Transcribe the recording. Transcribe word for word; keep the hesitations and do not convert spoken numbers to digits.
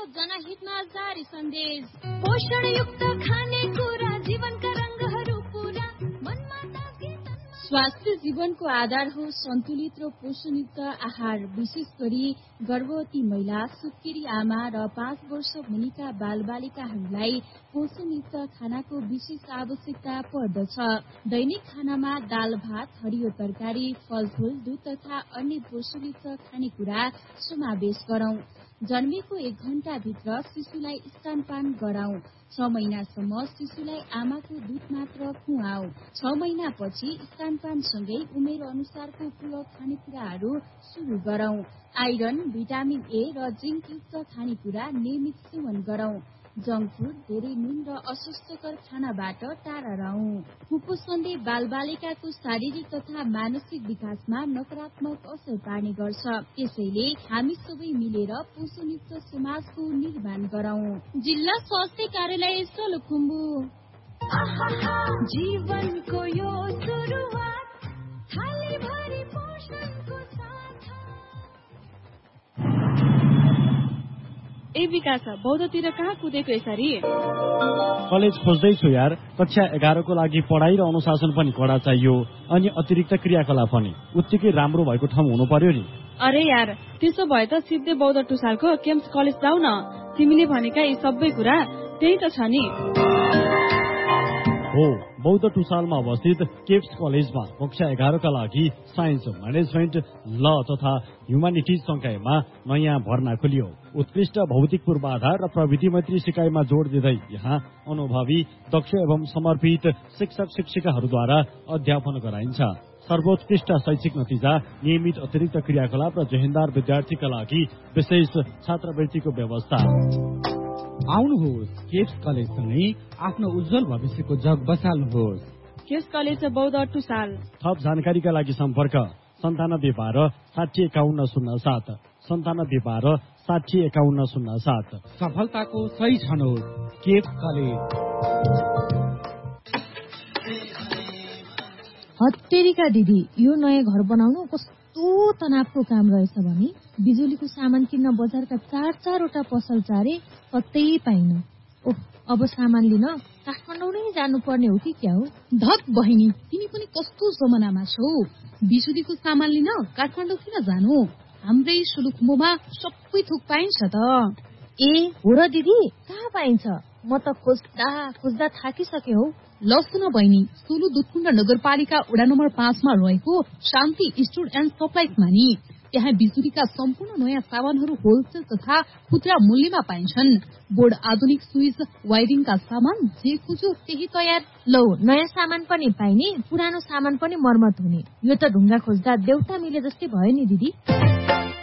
जनहितमा जारी सन्देश। पोषणयुक्त खानेकुरा जीवनका रंगहरू पूरा मनमा ताके तनमा। स्वास्थ्य जीवनको आधार हो सन्तुलित र पोषणयुक्त आहार। विशेष गरी गर्भवती महिला, सुत्केरी आमा र पाँच वर्ष मुनिका बालबालिकाहरूलाई पोषणयुक्त खानाको विशेष आवश्यकता पर्दछ। दैनिक खानामा दाल भात, हरियो तरकारी, फलफूल, दूध तथा अन्य पोषणयुक्त खानेकुरा समावेश गरौं। जन्मेको एक घण्टा भित्र शिशुलाई स्तनपान गराउँ। छ महिनासम्म शिशुलाई आमाको दूध मात्र खुवाऊ। छ महिनापछि स्तनपानसँगै उमेर अनुसारको पूरक खानेकुराहरू सुरु गरौं। आइरन, भिटामिन ए र जिंक युक्त खानेकुरा नियमित सेवन गरौं। जंक फूड, धेरै नुन र अस्वास्थ्यकर खानाबाट टाढा रहौं। कुपोषणले बालबालिकाको शारीरिक तथा मानसिक विकासमा नकारात्मक असर पार्ने गर्छ। त्यसैले हामी सबै मिलेर पोषणयुक्त समाजको निर्माण गरौं। जिल्ला स्वास्थ्य कार्यालय सोलुखुम्बु। जीवनको यो सुरुवात थाली भरी पोषणको साथ। ए विकास, बौद्धतिर कहाँ कुदेको यसरी? कलेज खोज्दैछु यार। कक्षा एघारको लागि पढाइ र अनुशासन पनि कडा चाहियो, अनि अतिरिक्त क्रियाकलाप पनि उत्तिकै राम्रो भएको ठाउँ हुनु पर्यो नि। अरे यार, त्यसो भए त सिधै बौद्ध टुसालको केम्स कलेज जाऊ न। तिमीले भनेका यी सबै कुरा त्यही त छ नि। हो, बौद्ध टुसालमा अवस्थित केप्स कलेजमा कक्षा एघारका लागि साइन्स, म्यानेजमेन्ट, ल तथा ह्युमानिटिज संकायमा नयाँ भर्ना खोलियो। उत्कृष्ट भौतिक पूर्वाधार र प्रविधि मैत्री सिकाइमा जोड दिँदै यहाँ अनुभवी, दक्ष एवं समर्पित शिक्षक शिक्षिकाहरूद्वारा अध्यापन गराइन्छ। सर्वोत्कृष्ट शैक्षिक नतिजा, नियमित अतिरिक्त क्रियाकलाप र जेहेन्दार विद्यार्थीका लागि विशेष छात्रवृत्तिको व्यवस्था। आउनुहोस्, केप्स कलेजसँगै आफ्नो उज्जवल भविष्यको जग बसाल्नुहोस्। केप्स कलेज बौद्ध टुसाल। थप जानकारीका लागि सम्पर्क सन्तानब्बे बाह्र साठी एकाउन्न शून्य सात सन्तानब्बे बाह्र साठी एकाउन्न शून्य सात। सफलताको सही छनौट केप्स कलेज। हत्तेरीका दिदी, यो नयाँ घर बनाउनु कस्तो तनावको काम रहेछ भने बिजुलीको सामान किन्न बजारका चार चारवटा पसल चारे कतै पाइन। ओह, अब सामान लिन काठमाडौँ नै जानुपर्ने हो कि क्या हो? धत बहिनी, तिमी पनि कस्तो जमानामा छौ? बिजुलीको सामान लिन काठमाडौँ किन जानु? हाम्रै सोलुखुम्बुमा सबै थोक पाइन्छ त। ए हो र दिदी, कहाँ पाइन्छ? म त खोज्दा खोज्दा थाकिसके हौ। ल सुन बहिनी, सोलु दुधकुण्ड नगरपालिका वडा नम्बर पाँचमा रहेको शान्ति स्टोर एन्ड सप्लाइजमा नि त्यहाँ बिजुलीका सम्पूर्ण नयाँ सामानहरू होलसेल तथा खुद्रा मूल्यमा पाइन्छन्। बोर्ड, आधुनिक स्विच, वायरिङका सामान, जे खोजो त्यही तयार। लौ, नयाँ सामान पनि पाइने, पुरानो सामान पनि मर्मत हुने। यो त ढुङ्गा खोज्दा देउता मिले जस्तै भयो नि दिदी।